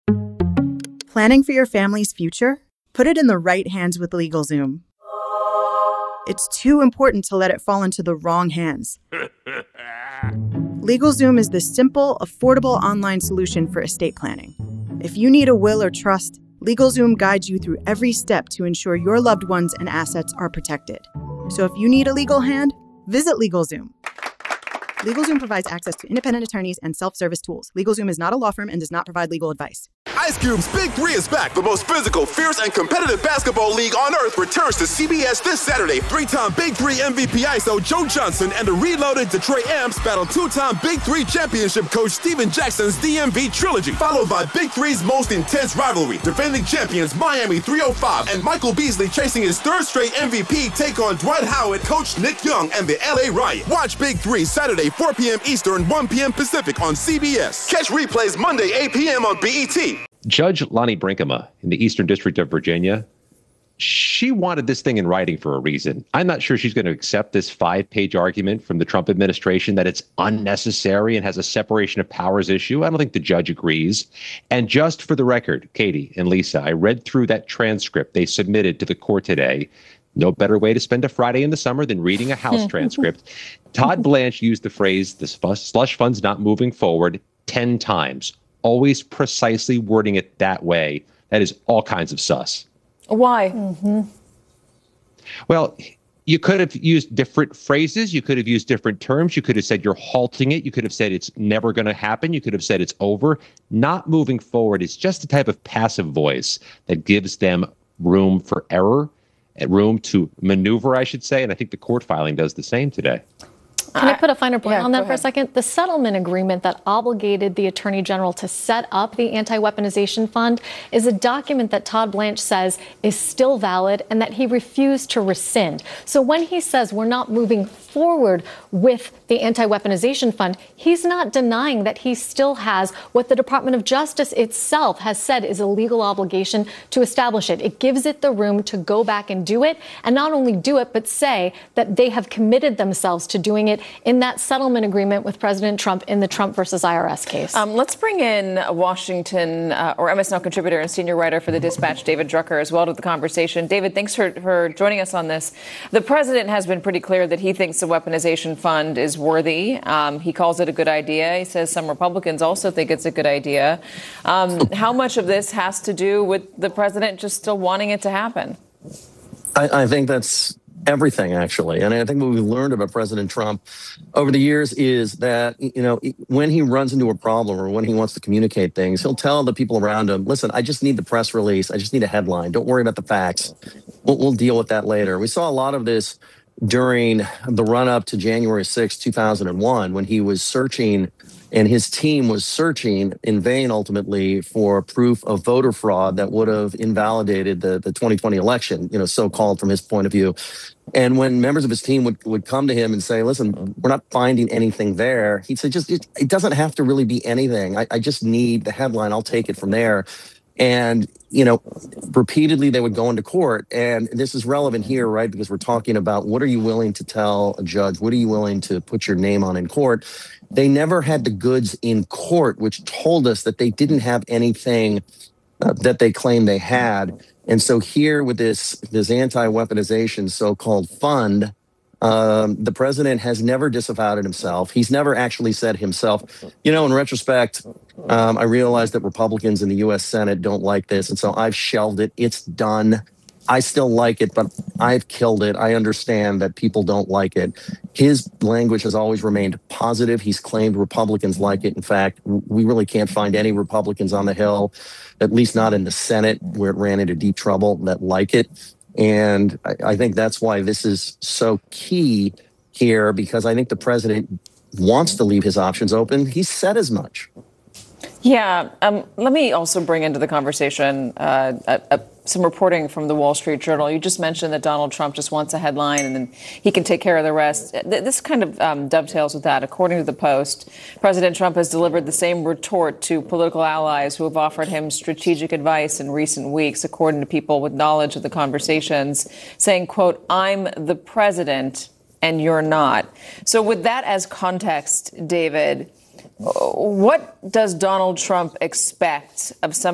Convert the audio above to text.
Planning for your family's future? Put it in the right hands with LegalZoom. It's too important to let it fall into the wrong hands. LegalZoom is the simple, affordable online solution for estate planning. If you need a will or trust, LegalZoom guides you through every step to ensure your loved ones and assets are protected. So if you need a legal hand, visit LegalZoom. LegalZoom provides access to independent attorneys and self-service tools. LegalZoom is not a law firm and does not provide legal advice. Ice Cube's Big Three is back. The most physical, fierce, and competitive basketball league on earth returns to CBS this Saturday. Three-time Big Three MVP ISO Joe Johnson and the reloaded Detroit Amps battle two-time Big Three championship coach Steven Jackson's DMV trilogy, followed by Big Three's most intense rivalry. Defending champions Miami 305 and Michael Beasley chasing his third straight MVP take on Dwight Howard, coach Nick Young, and the LA Riot. Watch Big Three Saturday, 4 p.m. Eastern, 1 p.m. Pacific on CBS. Catch replays Monday, 8 p.m. on BET. Judge Lonnie Brinkema in the Eastern District of Virginia, she wanted this thing in writing for a reason. I'm not sure she's going to accept this 5-page argument from the Trump administration that it's unnecessary and has a separation of powers issue. I don't think the judge agrees. And just for the record, Katie and Lisa, I read through that transcript they submitted to the court today. No better way to spend a Friday in the summer than reading a House transcript. Todd Blanche used the phrase, the slush fund's not moving forward, 10 times. Always precisely wording it that way. That is all kinds of sus. Why? Well, you could have used different phrases. You could have used different terms. You could have said you're halting it. You could have said it's never going to happen. You could have said it's over. Not moving forward is just a type of passive voice that gives them room for error, room to maneuver, I should say. And I think the court filing does the same today. Can I put a finer point on that for a second? The settlement agreement that obligated the Attorney General to set up the anti-weaponization fund is a document that Todd Blanche says is still valid and that he refused to rescind. So when he says we're not moving forward with the anti-weaponization fund, he's not denying that he still has what the Department of Justice itself has said is a legal obligation to establish it. It gives it the room to go back and do it, and not only do it, but say that they have committed themselves to doing it in that settlement agreement with President Trump in the Trump versus IRS case. Let's bring in Washington or MSNL contributor and senior writer for The Dispatch, David Drucker, as well to the conversation. David, thanks for joining us on this. The president has been pretty clear that he thinks the weaponization fund is worthy. He calls it a good idea. He says some Republicans also think it's a good idea. How much of this has to do with the president just still wanting it to happen? I think that's everything, actually. And I think what we've learned about President Trump over the years is that, when he runs into a problem or when he wants to communicate things, he'll tell the people around him, listen, I just need the press release. I just need a headline. Don't worry about the facts. We'll deal with that later. We saw a lot of this during the run-up to January 6, 2001, when he was searching and his team was searching in vain, ultimately, for proof of voter fraud that would have invalidated the 2020 election, so-called from his point of view. And when members of his team would come to him and say, listen, we're not finding anything there, he'd say, it doesn't have to really be anything. I just need the headline. I'll take it from there. And, repeatedly they would go into court. And this is relevant here, right? Because we're talking about what are you willing to tell a judge? What are you willing to put your name on in court? They never had the goods in court, which told us that they didn't have anything that they claimed they had. And so here with this anti-weaponization so-called fund, the president has never disavowed it himself. He's never actually said himself, in retrospect, I realized that Republicans in the U.S. Senate don't like this. And so I've shelved it. It's done. I still like it, but I've killed it. I understand that people don't like it. His language has always remained positive. He's claimed Republicans like it. In fact, we really can't find any Republicans on the Hill, at least not in the Senate, where it ran into deep trouble, that like it. And I think that's why this is so key here, because I think the president wants to leave his options open. He said as much. Yeah. Let me also bring into the conversation some reporting from the Wall Street Journal. You just mentioned that Donald Trump just wants a headline and then he can take care of the rest. This kind of dovetails with that. According to the Post, President Trump has delivered the same retort to political allies who have offered him strategic advice in recent weeks, according to people with knowledge of the conversations, saying, quote, I'm the president and you're not. So with that as context, David, what does Donald Trump expect of some